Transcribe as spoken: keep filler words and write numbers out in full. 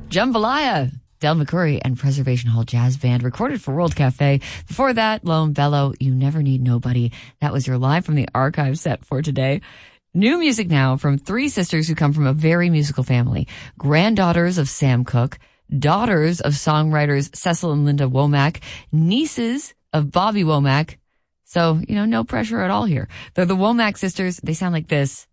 Jambalaya, Del McCoury and Preservation Hall Jazz Band, recorded for World Cafe. Before that, Lone Bellow, You Never Need Nobody. That was your live from the archive set for today. New music now from three sisters who come from a very musical family. Granddaughters of Sam Cooke, daughters of songwriters Cecil and Linda Womack, nieces of Bobby Womack. So, you know, no pressure at all here. They're the Womack sisters. They sound like this.